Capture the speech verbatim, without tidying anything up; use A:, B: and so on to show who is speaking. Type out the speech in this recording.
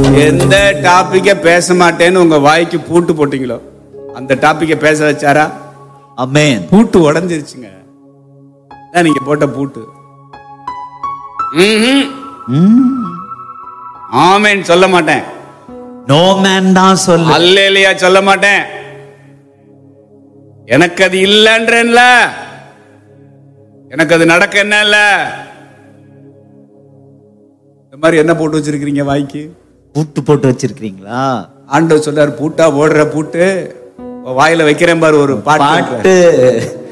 A: எந்த டாபிக்க பேச மாட்டேன்னு உங்க வாய்க்கு பூட்டு போட்டீங்களோ அந்த டாபிக்க பேச வச்சாரா?
B: ஆமென்.
A: பூட்டு உடைஞ்சிருச்சுங்க. நீங்க போட்ட பூட்டு. ஆமென் சொல்ல மாட்டேன்.
B: நோ மேன் தான் சொல்ல.
A: அல்லேலூயா சொல்ல மாட்டேன். எனக்கு அது இல்லன்றேன்ல, எனக்கு அது நடக்க என்ன இல்ல. இந்த மாதிரி என்ன போட்டு வச்சிருக்கீங்க வாய்க்கு?
B: பூட்டு போட்டு வச்சிருக்கீங்களா?
A: ஆண்டவர் சொல்றாரு, பூட்டா ஓடுற பூட்டு வாயில வைக்கிறேன் பாரு ஒரு பாட்டு.
B: பாட்டு